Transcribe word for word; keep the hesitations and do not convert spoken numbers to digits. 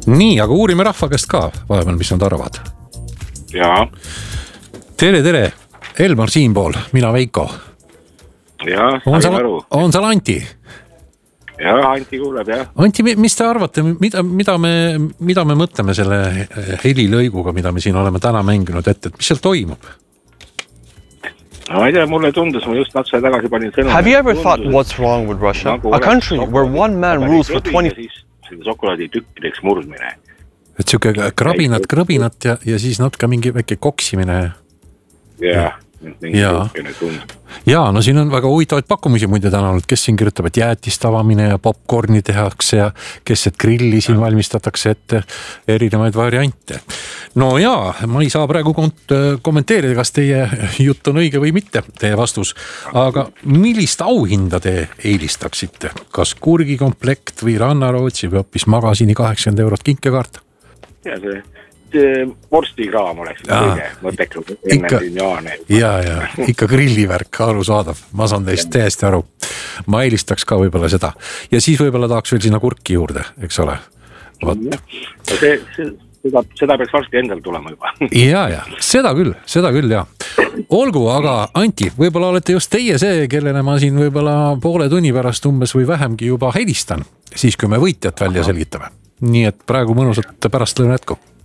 nii, aga uurime rahva käest ka vahepeal, mis nad arvad. Jaa. Tere, tere. Elmar siinpool, mina Veiko. Jaa, on sain seal, aru. on seal Anti? Jaa, Anti kuuleb, jah. Anti, mis te arvate, mida, mida, me, mida me mõtleme selle helilõiguga, mida me siin oleme täna mänginud ette, et mis seal toimub? No ma ei tea, mulle tundus, ma just natsa tagasi panin sõnum. Have you ever thought what's wrong with Russia? Nagu A country where one man rules for twenty... Seda šokolaadi tükkideks murdmine. Et siuke krabinat, krabinat ja, ja siis natuke mingi väike koksimine. Jaa. Ja. ja, no siin on väga huvitavaid pakkumisi muide täna olnud, kes siin kirjutab, et jäätist avamine ja popcorni tehakse ja kes et grilli siin valmistatakse ette erinevaid variante. No jaa, ma ei saa praegu kont- kommenteerida, kas teie jutt on õige või mitte, teie vastus, aga millist auhinda te eelistaksite? Kas kurgikomplekt või rannarootsi või hoopis magasini kaheksakümmend eurot kinkekaart? Ja see vorstikraam oleks kõige mõttekam enne siin jaane. Ja, ja, ikka grillivärk, arusaadav. Ma saan teist täiesti aru. Ma eelistaks ka võib-olla seda. Ja siis võib-olla tahaks veel sinna kurki juurde, eks ole? See, see, seda, seda peaks varsti endal tulema juba. Ja, ja, seda küll, seda küll, ja. Olgu, aga Anti, võib-olla olete just teie see, kellele ma siin võib-olla poole tunni pärast umbes või vähemgi juba helistan, siis kui me võitjat välja selgitame. Nii et praegu mõnusat pärast lõuna jätku.